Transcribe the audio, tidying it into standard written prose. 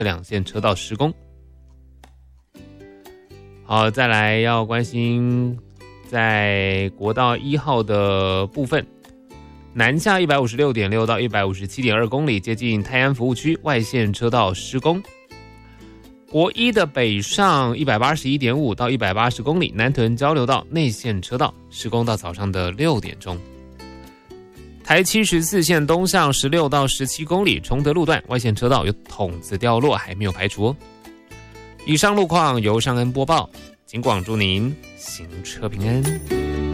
两线车道施工。好，再来要关心在国道1号的部分，南下 156.6 到 157.2 公里，接近泰安服务区外线车道施工。国一的北上 181.5 到180公里，南屯交流道内线车道施工到早上的6点钟。台74线东向16到17公里，崇德路段外线车道有筒子掉落，还没有排除哦。以上路况由尚恩播报，警广祝您行车平安。